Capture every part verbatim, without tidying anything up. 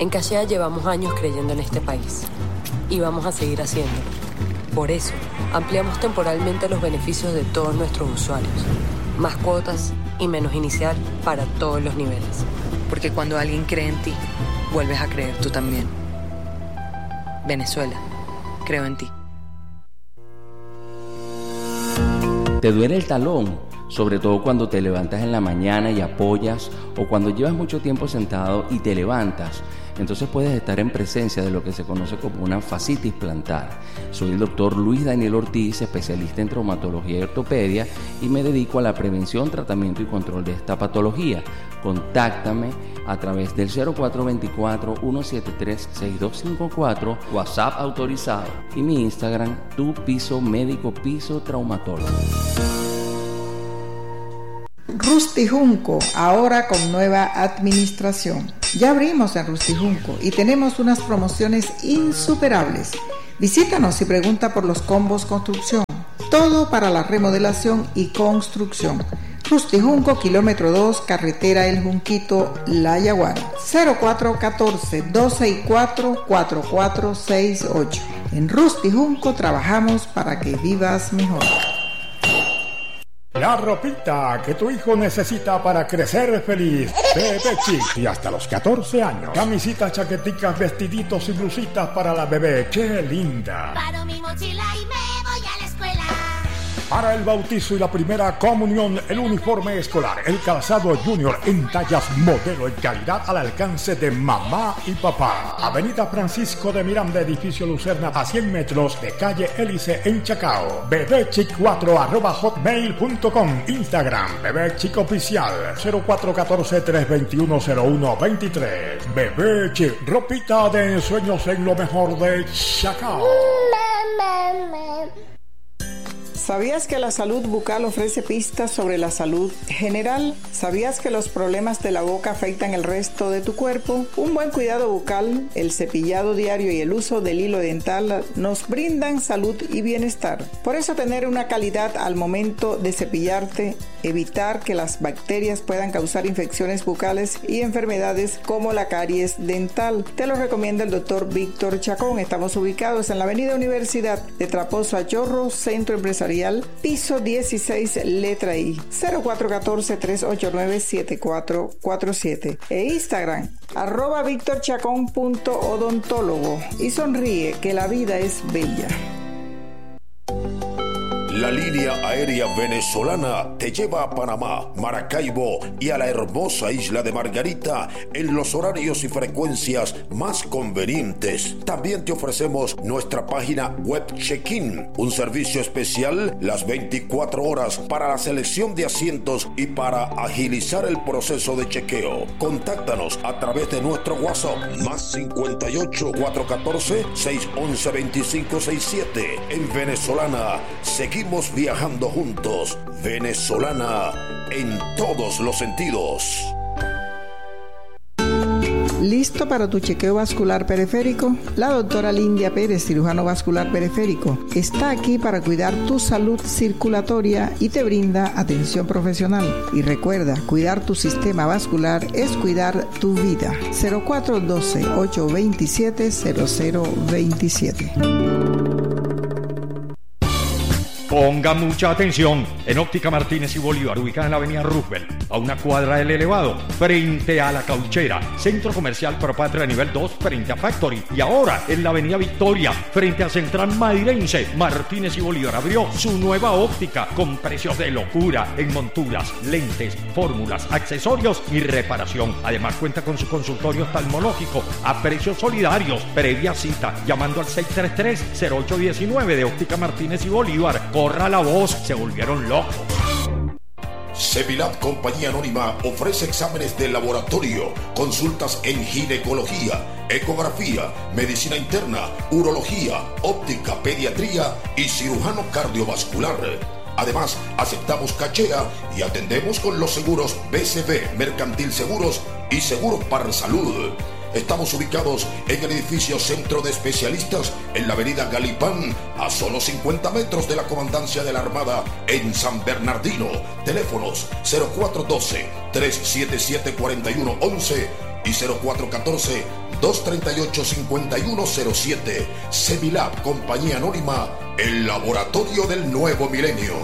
En Cachea llevamos años creyendo en este país y vamos a seguir haciéndolo. Por eso, ampliamos temporalmente los beneficios de todos nuestros usuarios. Más cuotas y menos inicial para todos los niveles. Porque cuando alguien cree en ti, vuelves a creer tú también. Venezuela, creo en ti. ¿Te duele el talón? Sobre todo cuando te levantas en la mañana y apoyas, o cuando llevas mucho tiempo sentado y te levantas. Entonces puedes estar en presencia de lo que se conoce como una fascitis plantar. Soy el doctor Luis Daniel Ortiz, especialista en traumatología y ortopedia, y me dedico a la prevención, tratamiento y control de esta patología. Contáctame a través del cero cuatro dos cuatro, uno siete tres, seis dos cinco cuatro, WhatsApp autorizado, y mi Instagram, tu piso médico piso traumatólogo. Rusty Junco, ahora con nueva administración. Ya abrimos en Rusty Junco y tenemos unas promociones insuperables. Visítanos y pregunta por los combos construcción. Todo para la remodelación y construcción. Rusty Junco, kilómetro dos, carretera El Junquito, La Yaguara. cero cuatro uno cuatro, dos seis cuatro, cuatro cuatro seis ocho. En Rusty Junco trabajamos para que vivas mejor. La ropita que tu hijo necesita para crecer feliz. Bebé Chic, y hasta los catorce años. Camisitas, chaqueticas, vestiditos y blusitas para la bebé. ¡Qué linda! Paro mi mochila y me voy a la escuela. Para el bautizo y la primera comunión, el uniforme escolar, el calzado junior en tallas modelo y calidad al alcance de mamá y papá. Avenida Francisco de Miranda, edificio Lucerna, a cien metros de calle Hélice en Chacao. bebechic cuatro arroba hotmail punto com. Instagram, Bebé Chic Oficial, cero cuatro uno cuatro, tres dos uno, cero uno dos tres. Bebé Chic, ropita de ensueños en lo mejor de Chacao. ¿Sabías que la salud bucal ofrece pistas sobre la salud general? ¿Sabías que los problemas de la boca afectan el resto de tu cuerpo? Un buen cuidado bucal, el cepillado diario y el uso del hilo dental nos brindan salud y bienestar. Por eso tener una calidad al momento de cepillarte, evitar que las bacterias puedan causar infecciones bucales y enfermedades como la caries dental. Te lo recomienda el doctor Víctor Chacón. Estamos ubicados en la avenida Universidad de Traposo a Chorro, Centro Empresarial, piso dieciséis, letra I, cero cuatro uno cuatro, tres ocho nueve, siete cuatro cuatro siete, e Instagram, arroba victorchacón punto odontólogo, y sonríe que la vida es bella. La línea aérea venezolana te lleva a Panamá, Maracaibo y a la hermosa isla de Margarita en los horarios y frecuencias más convenientes. También te ofrecemos nuestra página web check-in, un servicio especial las veinticuatro horas para la selección de asientos y para agilizar el proceso de chequeo. Contáctanos a través de nuestro WhatsApp más cincuenta y ocho, cuatrocientos catorce, seiscientos once, veinticinco sesenta y siete. En Venezolana seguimos viajando juntos. Venezolana en todos los sentidos. ¿Listo para tu chequeo vascular periférico? La doctora Lindia Pérez, cirujano vascular periférico, está aquí para cuidar tu salud circulatoria y te brinda atención profesional. Y recuerda, cuidar tu sistema vascular es cuidar tu vida. cero cuatro uno dos, ocho dos siete, cero cero dos siete. Ponga mucha atención. En Óptica Martínez y Bolívar, ubicada en la avenida Roosevelt, a una cuadra del Elevado, frente a La Cauchera, centro comercial Propatria nivel dos, frente a Factory. Y ahora en la avenida Victoria, frente a Central Madirense, Martínez y Bolívar abrió su nueva óptica con precios de locura en monturas, lentes, fórmulas, accesorios y reparación. Además cuenta con su consultorio oftalmológico a precios solidarios. Previa cita llamando al seis tres tres, cero ocho uno nueve de Óptica Martínez y Bolívar. Corra la voz, se volvieron locos. Sevilat Compañía Anónima ofrece exámenes de laboratorio, consultas en ginecología, ecografía, medicina interna, urología, óptica, pediatría y cirujano cardiovascular. Además, aceptamos cachea y atendemos con los seguros B C B, Mercantil Seguros y Seguros para Salud. Estamos ubicados en el edificio Centro de Especialistas en la avenida Galipán, a solo cincuenta metros de la Comandancia de la Armada en San Bernardino. Teléfonos cero cuatro uno dos, tres siete siete, cuatro uno uno uno y cero cuatro uno cuatro, dos tres ocho, cinco uno cero siete. Semilab, compañía anónima, el laboratorio del nuevo milenio.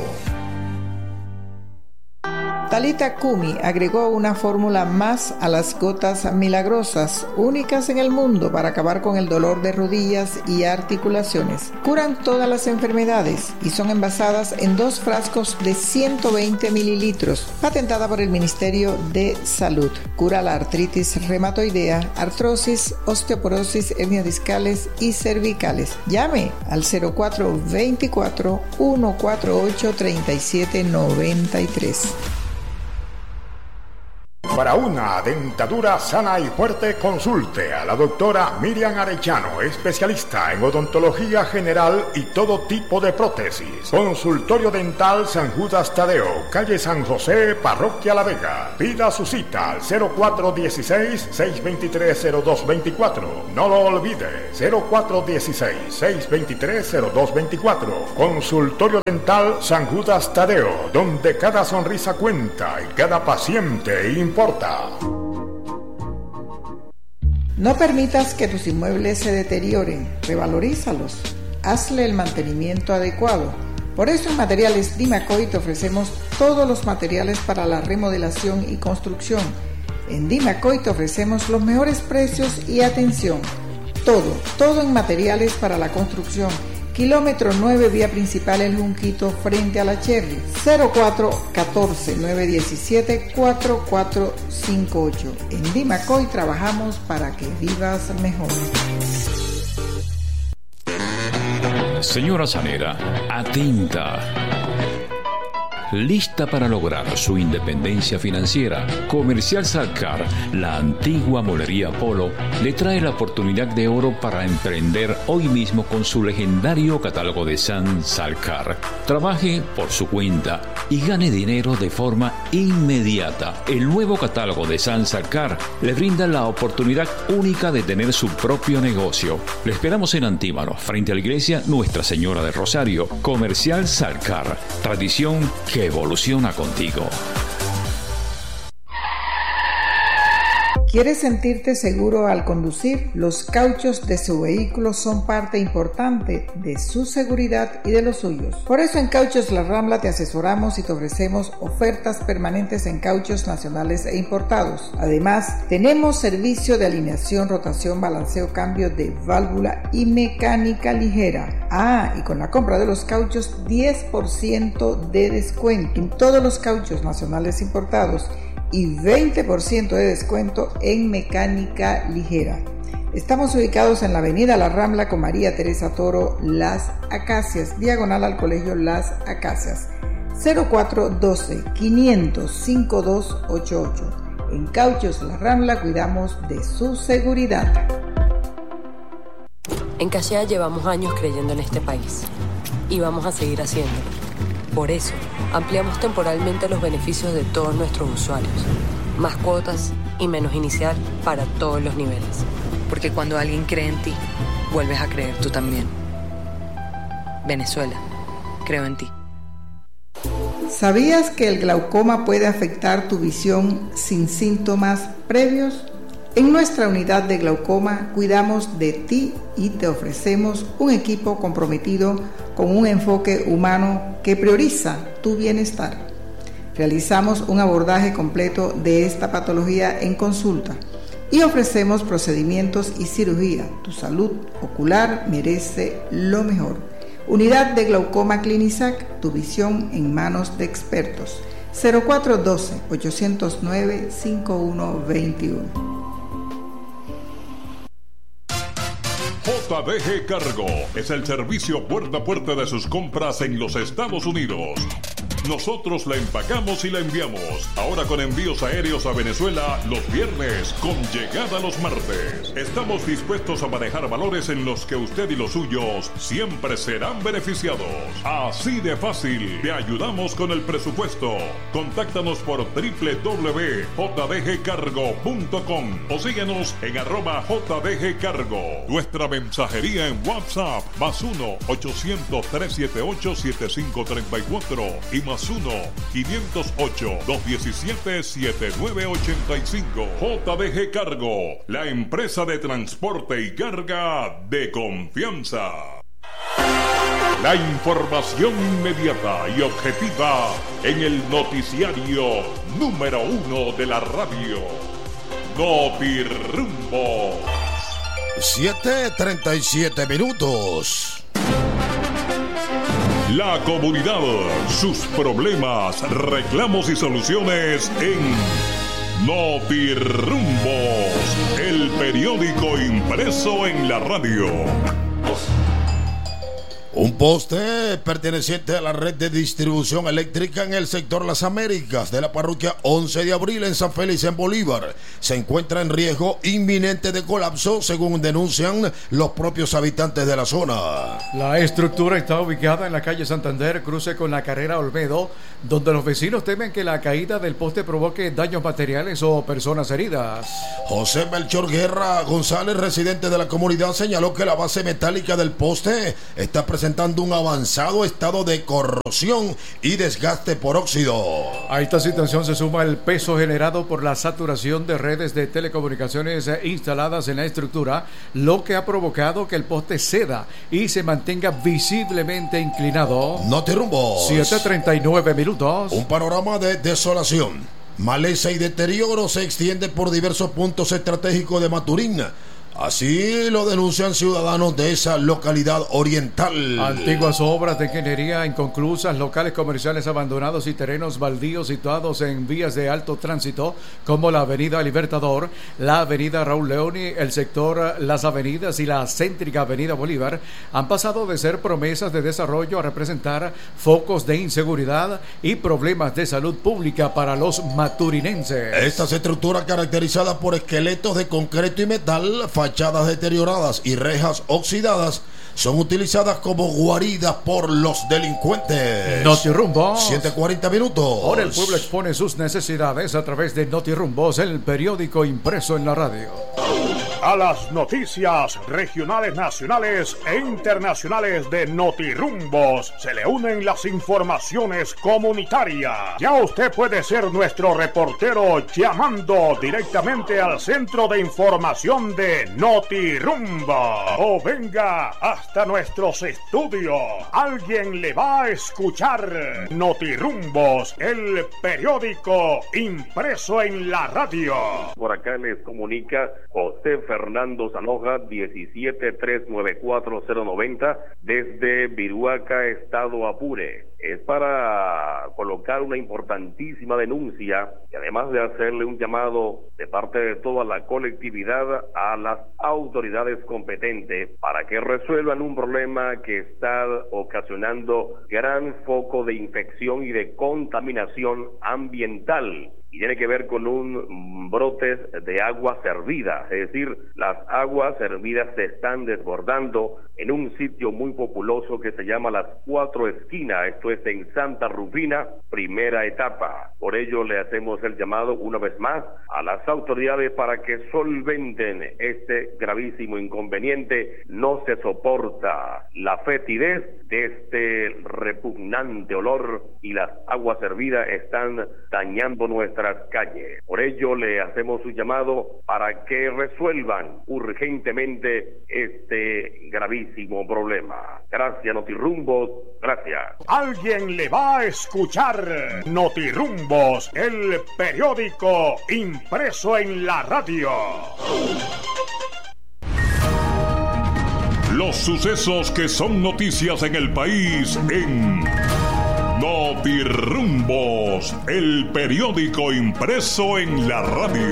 Talita Kumi agregó una fórmula más a las gotas milagrosas, únicas en el mundo para acabar con el dolor de rodillas y articulaciones. Curan todas las enfermedades y son envasadas en dos frascos de ciento veinte mililitros, patentada por el Ministerio de Salud. Cura la artritis reumatoidea, artrosis, osteoporosis, hernias discales y cervicales. Llame al cero cuatro dos cuatro, uno cuatro ocho, tres siete nueve tres. Para una dentadura sana y fuerte, consulte a la doctora Miriam Arellano, especialista en odontología general y todo tipo de prótesis. Consultorio Dental San Judas Tadeo, calle San José, Parroquia La Vega. Pida su cita al cero cuatro uno seis, seis dos tres, cero dos dos cuatro. No lo olvide, cero cuatro uno seis, seis dos tres, cero dos dos cuatro. Consultorio Dental San Judas Tadeo, donde cada sonrisa cuenta y cada paciente importa. No permitas que tus inmuebles se deterioren, revalorízalos, hazle el mantenimiento adecuado. Por eso en Materiales Dimacoy te ofrecemos todos los materiales para la remodelación y construcción. En Dimacoy te ofrecemos los mejores precios y atención. Todo, todo en materiales para la construcción. Kilómetro nueve, vía principal El Junquito, frente a la Cherry. Cero cuatro uno cuatro, nueve uno siete, cuatro cuatro cinco ocho. En Dimacoy trabajamos para que vivas mejor. Señora Sanera, atenta. Lista para lograr su independencia financiera, Comercial Salcar, la antigua molería Polo, le trae la oportunidad de oro para emprender hoy mismo con su legendario catálogo de San Salcar. Trabaje por su cuenta y gane dinero de forma inmediata. El nuevo catálogo de San Salcar le brinda la oportunidad única de tener su propio negocio. Le esperamos en Antímano, frente a la iglesia Nuestra Señora de Rosario. Comercial Salcar, tradición que evoluciona contigo. ¿Quieres sentirte seguro al conducir? Los cauchos de su vehículo son parte importante de su seguridad y de los suyos. Por eso en Cauchos La Rambla te asesoramos y te ofrecemos ofertas permanentes en cauchos nacionales e importados. Además, tenemos servicio de alineación, rotación, balanceo, cambio de válvula y mecánica ligera. Ah, y con la compra de los cauchos, diez por ciento de descuento en todos los cauchos nacionales importados y veinte por ciento de descuento en mecánica ligera. Estamos ubicados en la avenida La Rambla con María Teresa Toro, Las Acacias, diagonal al Colegio Las Acacias. Cero cuatro uno dos, quinientos, cincuenta y dos ochenta y ocho. En Cauchos La Rambla cuidamos de su seguridad. En Cachea llevamos años creyendo en este país y vamos a seguir haciéndolo. Por eso, ampliamos temporalmente los beneficios de todos nuestros usuarios. Más cuotas y menos inicial para todos los niveles. Porque cuando alguien cree en ti, vuelves a creer tú también. Venezuela, creo en ti. ¿Sabías que el glaucoma puede afectar tu visión sin síntomas previos? En nuestra unidad de glaucoma cuidamos de ti y te ofrecemos un equipo comprometido con un enfoque humano que prioriza tu bienestar. Realizamos un abordaje completo de esta patología en consulta y ofrecemos procedimientos y cirugía. Tu salud ocular merece lo mejor. Unidad de glaucoma Clinisac, tu visión en manos de expertos. cero cuatro uno dos, ocho cero nueve, cinco uno dos uno. J D G Cargo es el servicio puerta a puerta de sus compras en los Estados Unidos. Nosotros la empacamos y la enviamos. Ahora con envíos aéreos a Venezuela los viernes, con llegada los martes. Estamos dispuestos a manejar valores en los que usted y los suyos siempre serán beneficiados. Así de fácil, te ayudamos con el presupuesto. Contáctanos por doble u doble u doble u punto j d g cargo punto com o síguenos en arroba J D G Cargo. Nuestra mensajería en WhatsApp, más uno, ochocientos, trescientos setenta y ocho, setenta y cinco treinta y cuatro y más más uno, quinientos ocho, doscientos diecisiete, setenta y nueve ochenta y cinco. J D G Cargo, la empresa de transporte y carga de confianza. La información inmediata y objetiva en el noticiario número uno de la radio. Notirumbo. siete treinta y siete minutos. La comunidad, sus problemas, reclamos y soluciones en Notirumbos, el periódico impreso en la radio. Un poste perteneciente a la red de distribución eléctrica en el sector Las Américas de la parroquia once de abril en San Félix, en Bolívar, se encuentra en riesgo inminente de colapso, según denuncian los propios habitantes de la zona. La estructura está ubicada en la calle Santander, cruce con la carrera Olmedo, donde los vecinos temen que la caída del poste provoque daños materiales o personas heridas. José Melchor Guerra González, residente de la comunidad, señaló que la base metálica del poste está presentando un avanzado estado de corrosión y desgaste por óxido. A esta situación se suma el peso generado por la saturación de redes de telecomunicaciones instaladas en la estructura, lo que ha provocado que el poste ceda y se mantenga visiblemente inclinado. Notirumbos. siete treinta y nueve minutos. Un panorama de desolación, maleza y deterioro se extiende por diversos puntos estratégicos de Maturín. Así lo denuncian ciudadanos de esa localidad oriental. Antiguas obras de ingeniería inconclusas, locales comerciales abandonados y terrenos baldíos situados en vías de alto tránsito, como la avenida Libertador, la avenida Raúl Leoni, el sector Las Avenidas y la céntrica avenida Bolívar, han pasado de ser promesas de desarrollo a representar focos de inseguridad y problemas de salud pública para los maturinenses. Estas estructuras caracterizadas por esqueletos de concreto y metal, fachadas deterioradas y rejas oxidadas, son utilizadas como guaridas por los delincuentes. Notirumbos. siete cuarenta minutos. Ahora el pueblo expone sus necesidades a través de Notirumbos, el periódico impreso en la radio. A las noticias regionales, nacionales e internacionales de Notirumbos se le unen las informaciones comunitarias. Ya usted puede ser nuestro reportero llamando directamente al centro de información de Notirumbo, o venga hasta nuestros estudios. Alguien le va a escuchar. Notirumbos, el periódico impreso en la radio. Por acá les comunica José Fernando Sanoja, diecisiete tres nueve cuatro cero noventa, desde Viruaca, estado Apure. Es para colocar una importantísima denuncia y además de hacerle un llamado de parte de toda la colectividad a las autoridades competentes para que resuelvan un problema que está ocasionando gran foco de infección y de contaminación ambiental. Y tiene que ver con un brote de agua servida, es decir, las aguas servidas se están desbordando en un sitio muy populoso que se llama Las Cuatro Esquinas, esto es en Santa Rufina, primera etapa. Por ello le hacemos el llamado una vez más a las autoridades para que solventen este gravísimo inconveniente. No se soporta la fetidez de este repugnante olor y las aguas servidas están dañando nuestra calles. Por ello le hacemos un llamado para que resuelvan urgentemente este gravísimo problema. Gracias, Notirumbos, gracias. Alguien le va a escuchar. Notirumbos, el periódico impreso en la radio. Los sucesos que son noticias en el país en Notirumbos, el periódico impreso en la radio.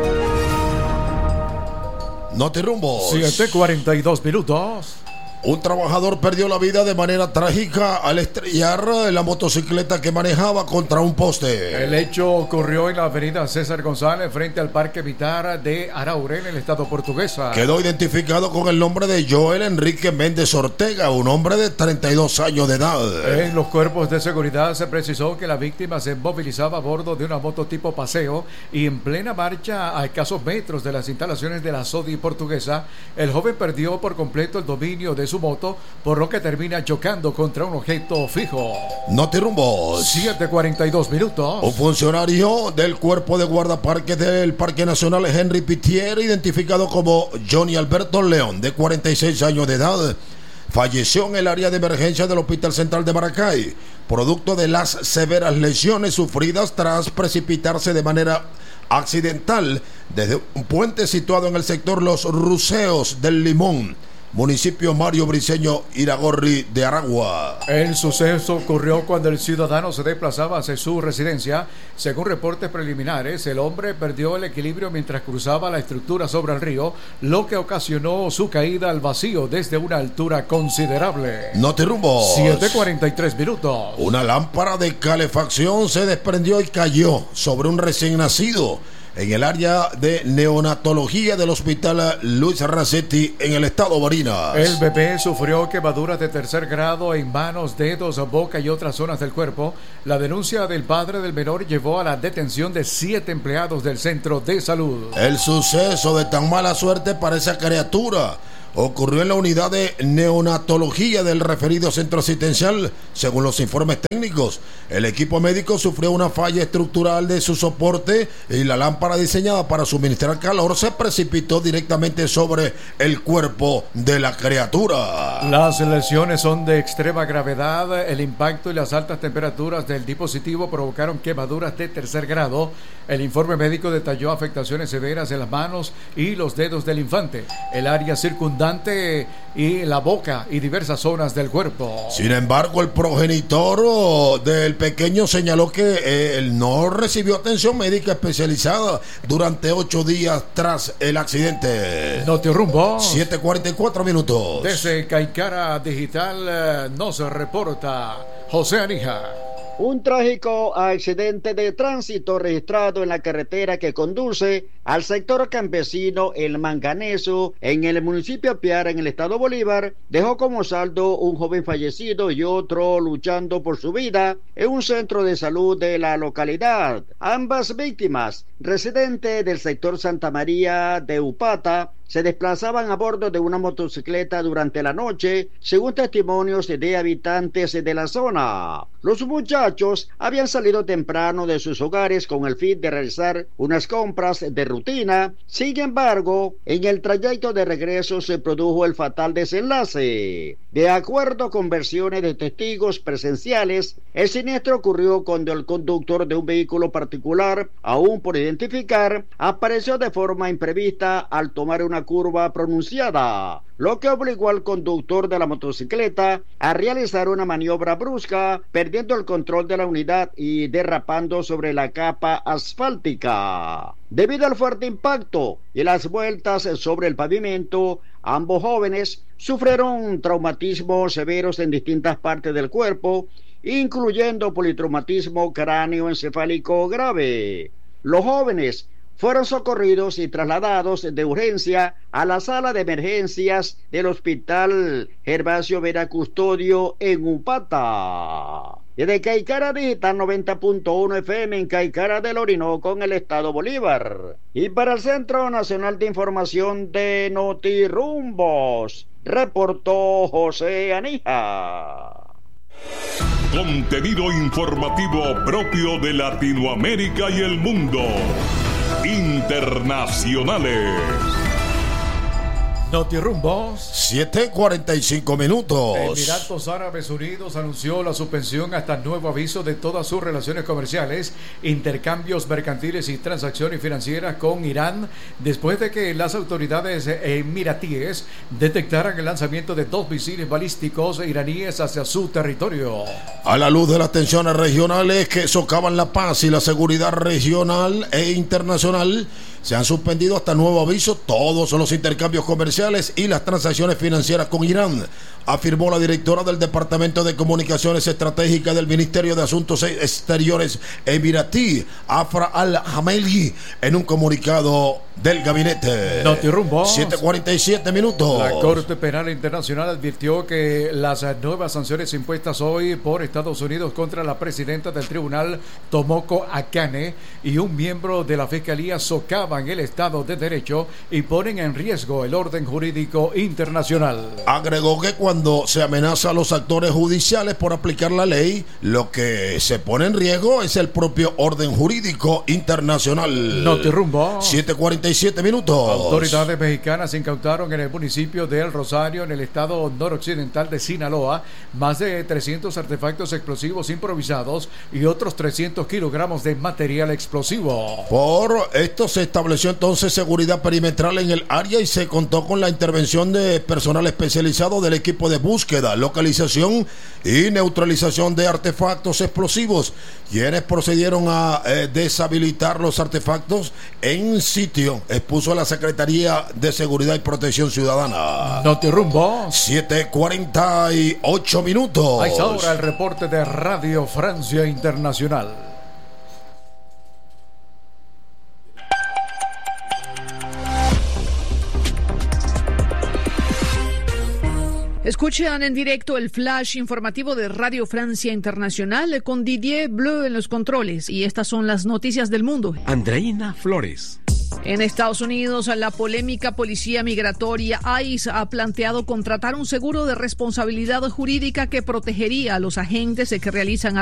Notirumbos. siete cuarenta y dos minutos. Un trabajador perdió la vida de manera trágica al estrellar la motocicleta que manejaba contra un poste. El hecho ocurrió en la avenida César González, frente al Parque Vitar de Araure, en el estado portuguesa. Quedó identificado con el nombre de Joel Enrique Méndez Ortega, un hombre de treinta y dos años de edad. En los cuerpos de seguridad se precisó que la víctima se movilizaba a bordo de una moto tipo paseo y en plena marcha a escasos metros de las instalaciones de la SODI portuguesa, el joven perdió por completo el dominio de su su moto, por lo que termina chocando contra un objeto fijo. Notirumbos. siete cuarenta y dos minutos. Un funcionario del cuerpo de guardaparques del Parque Nacional Henry Pittier, identificado como Johnny Alberto León, de cuarenta y seis años de edad, falleció en el área de emergencia del Hospital Central de Maracay, producto de las severas lesiones sufridas tras precipitarse de manera accidental desde un puente situado en el sector Los Ruceos del Limón, municipio Mario Briceño Iragorri de Aragua. El suceso ocurrió cuando el ciudadano se desplazaba hacia su residencia. Según reportes preliminares, el hombre perdió el equilibrio mientras cruzaba la estructura sobre el río, lo que ocasionó su caída al vacío desde una altura considerable. Notirumbos. siete cuarenta y tres minutos. Una lámpara de calefacción se desprendió y cayó sobre un recién nacido en el área de neonatología del Hospital Luis Racetti en el estado Barinas. El bebé sufrió quemaduras de tercer grado en manos, dedos, boca y otras zonas del cuerpo. La denuncia del padre del menor llevó a la detención de siete empleados del centro de salud. El suceso de tan mala suerte para esa criatura ocurrió en la unidad de neonatología del referido centro asistencial. Según los informes técnicos, el equipo médico sufrió una falla estructural de su soporte y la lámpara diseñada para suministrar calor se precipitó directamente sobre el cuerpo de la criatura. Las lesiones son de extrema gravedad. El impacto y las altas temperaturas del dispositivo provocaron quemaduras de tercer grado. El informe médico detalló afectaciones severas en las manos y los dedos del infante, el área circundante y la boca y diversas zonas del cuerpo. Sin embargo, el progenitor del pequeño señaló que eh, él no recibió atención médica especializada durante ocho días tras el accidente. Notirumbo. siete cuarenta y cuatro minutos. Desde Caicara Digital eh, nos reporta José Anija. Un trágico accidente de tránsito registrado en la carretera que conduce al sector campesino El Manganeso en el municipio Piara, en el estado Bolívar, dejó como saldo un joven fallecido y otro luchando por su vida en un centro de salud de la localidad. Ambas víctimas, residentes del sector Santa María de Upata, se desplazaban a bordo de una motocicleta durante la noche, según testimonios de habitantes de la zona. Los muchachos habían salido temprano de sus hogares con el fin de realizar unas compras de rutina. Sin embargo, en el trayecto de regreso se produjo el fatal desenlace. De acuerdo con versiones de testigos presenciales, el siniestro ocurrió cuando el conductor de un vehículo particular, aún por identificar, apareció de forma imprevista al tomar una curva pronunciada, lo que obligó al conductor de la motocicleta a realizar una maniobra brusca, perdiendo el control de la unidad y derrapando sobre la capa asfáltica. Debido al fuerte impacto y las vueltas sobre el pavimento, ambos jóvenes sufrieron traumatismos severos en distintas partes del cuerpo, incluyendo politraumatismo cráneoencefálico grave. Los jóvenes fueron socorridos y trasladados de urgencia a la sala de emergencias del Hospital Gervasio Vera Custodio en Upata. Desde Caicara Digital noventa punto uno F M en Caicara del Orinoco, en el estado Bolívar. Y para el Centro Nacional de Información de Notirumbos, reportó José Anija. Contenido informativo propio de Latinoamérica y el mundo. Internacionales. Notirumbos. siete cuarenta y cinco minutos. Emiratos Árabes Unidos anunció la suspensión hasta nuevo aviso de todas sus relaciones comerciales, intercambios mercantiles y transacciones financieras con Irán, después de que las autoridades emiratíes detectaran el lanzamiento de dos misiles balísticos iraníes hacia su territorio. A la luz de las tensiones regionales que socavan la paz y la seguridad regional e internacional, se han suspendido hasta nuevo aviso todos los intercambios comerciales y las transacciones financieras con Irán, afirmó la directora del Departamento de Comunicaciones Estratégicas del Ministerio de Asuntos Exteriores emiratí, Afra Al-Hameli, en un comunicado del gabinete. Notirumbo. siete cuarenta y siete minutos. La Corte Penal Internacional advirtió que las nuevas sanciones impuestas hoy por Estados Unidos contra la presidenta del tribunal, Tomoko Akane, y un miembro de la Fiscalía socavan el Estado de Derecho y ponen en riesgo el orden jurídico internacional. Agregó que cuando se amenaza a los actores judiciales por aplicar la ley, lo que se pone en riesgo es el propio orden jurídico internacional. Notirumbo. siete cuarenta y siete minutos. Autoridades mexicanas incautaron en el municipio de El Rosario, en el estado noroccidental de Sinaloa, más de trescientos artefactos explosivos improvisados y otros trescientos kilogramos de material explosivo. Por esto se estableció entonces seguridad perimetral en el área y se contó con la intervención de personal especializado del equipo de búsqueda, localización y neutralización de artefactos explosivos, quienes procedieron a eh, deshabilitar los artefactos en sitio, expuso la Secretaría de Seguridad y Protección Ciudadana. Notirumbo. siete cuarenta y ocho minutos. Ahí está ahora el reporte de Radio Francia Internacional. Escuchan en directo el flash informativo de Radio Francia Internacional con Didier Bleu en los controles, y estas son las noticias del mundo. Andreina Flores. En Estados Unidos, la polémica policía migratoria ICE ha planteado contratar un seguro de responsabilidad jurídica que protegería a los agentes que realizan